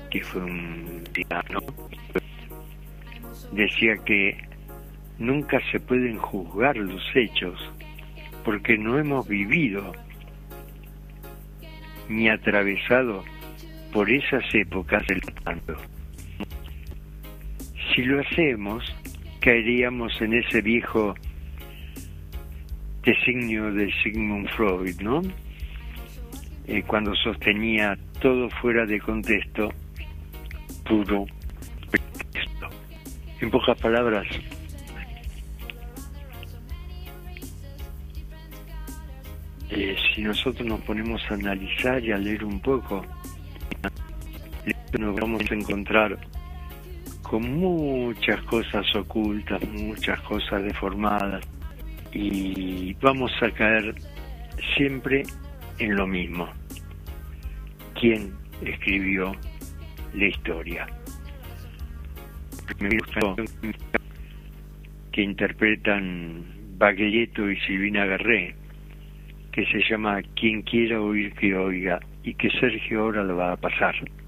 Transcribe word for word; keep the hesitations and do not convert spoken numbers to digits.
que fue un tirano, decía que nunca se pueden juzgar los hechos porque no hemos vivido ni atravesado por esas épocas del pasado. Si lo hacemos, caeríamos en ese viejo designio de Sigmund Freud, ¿no? Eh, cuando sostenía todo fuera de contexto, puro pretexto. En pocas palabras, eh, si nosotros nos ponemos a analizar y a leer un poco, nos vamos a encontrar con muchas cosas ocultas, muchas cosas deformadas, y vamos a caer siempre en lo mismo. ¿Quién escribió la historia? Que interpretan Baglietto y Silvina Garré, que se llama Quien quiera oír que oiga, y que Sergio ahora lo va a pasar.